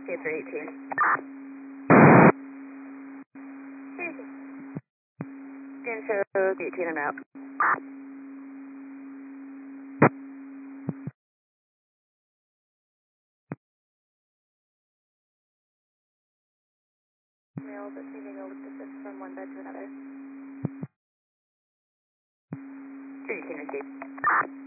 K318. Scan shows 18 and out. Males achieving a lift assist from one bed to another. 318 received.